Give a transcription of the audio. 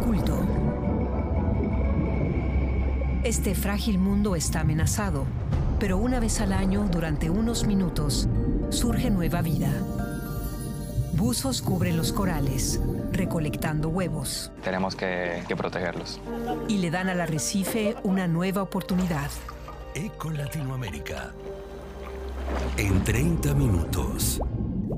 oculto. Este frágil mundo está amenazado, pero una vez al año, durante unos minutos, surge nueva vida. Buzos cubren los corales, recolectando huevos. Tenemos que protegerlos. Y le dan al arrecife una nueva oportunidad. Eco Latinoamérica. En 30 minutos.